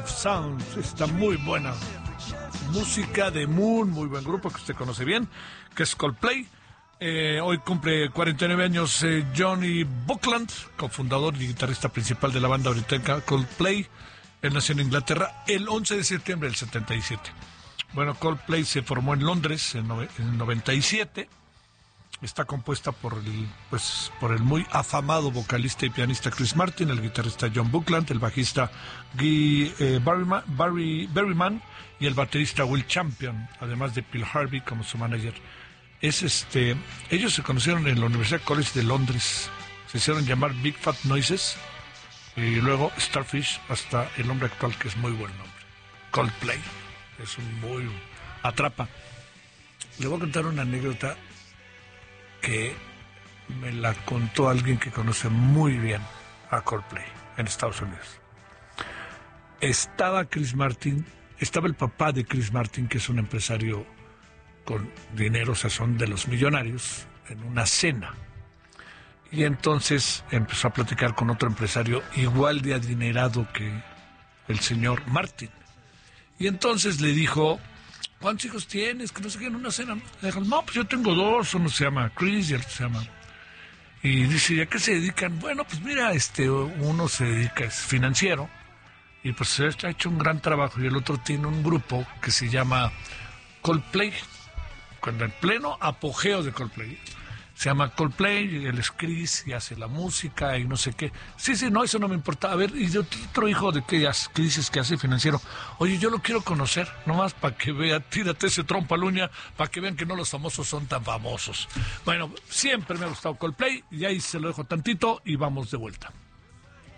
of Sound. Está muy buena. Música de Moon, muy buen grupo que usted conoce bien, que es Coldplay. Hoy cumple 49 años Johnny Buckland, cofundador y guitarrista principal de la banda británica Coldplay. Él nació en Inglaterra el 11 de septiembre del 77. Bueno, Coldplay se formó en Londres en el 97. Está compuesta por el muy afamado vocalista y pianista Chris Martin, el guitarrista John Buckland, el bajista Guy Berryman y el baterista Will Champion, además de Phil Harvey como su manager. Ellos se conocieron en la Universidad College de Londres, se hicieron llamar Big Fat Noises y luego Starfish hasta el nombre actual, que es muy buen nombre, Coldplay. Es un muy atrapa. Le voy a contar una anécdota que me la contó alguien que conoce muy bien a Coldplay en Estados Unidos. Estaba el papá de Chris Martin, que es un empresario con dinero, o sea, son de los millonarios, en una cena. Y entonces empezó a platicar con otro empresario igual de adinerado que el señor Martin. Y entonces le dijo: ¿cuántos hijos tienes? Que no sé qué, en una cena. Le dijo: no, pues yo tengo dos, uno se llama Chris y el otro se llama... Y dice: ¿y a qué se dedican? Bueno, pues mira, uno se dedica, es financiero, y pues ha hecho un gran trabajo, y el otro tiene un grupo que se llama Coldplay, cuando en pleno apogeo de Coldplay. Se llama Coldplay, y él es Chris y hace la música y no sé qué. Sí, no, eso no me importa. A ver, y de otro hijo de que dices que hace financiero. Oye, yo lo quiero conocer, nomás para que vea, tírate ese trompo a la uña, para que vean que no los famosos son tan famosos. Bueno, siempre me ha gustado Coldplay, y ahí se lo dejo tantito y vamos de vuelta.